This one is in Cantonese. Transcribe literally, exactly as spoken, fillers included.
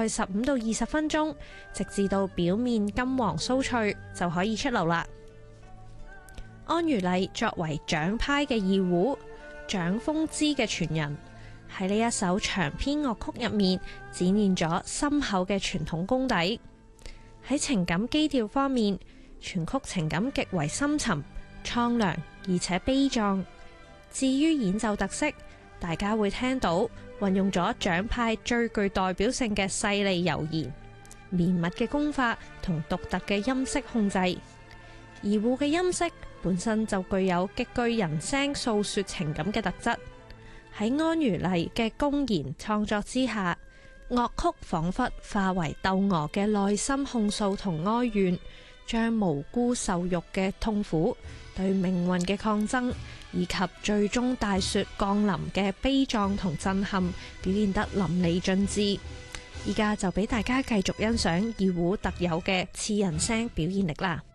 概十五到二十分鐘，直至到表面金黃酥脆就可以出爐啦。安如麗作為蔣派嘅二胡，蔣風之嘅傳人，喺呢一首長篇樂曲入面展現咗深厚嘅傳統功底。喺情感基調方面，全曲情感極為深沉、蒼涼而且悲壯。至於演奏特色，大家會聽到運用咗蔣派最具代表性嘅細膩悠然、綿密嘅功法同獨特嘅音色控制。二胡嘅音色本身就具有極具人聲訴說情感嘅特質，喺安如麗嘅公然創作之下，樂曲仿佛化為竇娥嘅內心控訴同哀怨，將無辜受辱嘅痛苦、對命運嘅抗爭，以及最終大雪降臨嘅悲壯同震撼，表現得淋漓盡致。依家就俾大家繼續欣賞二胡特有嘅刺人聲表現力啦。